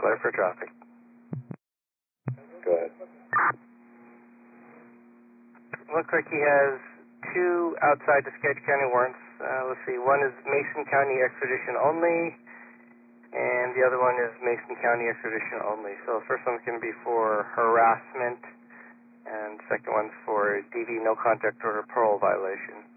clear for traffic. Go ahead. Looks like he has two outside the Skagit County warrants. Let's see, one is Mason County extradition only, and the other one is Mason County extradition only. So the first one's going to be for harassment, and the second one's for DV no contact order parole violation.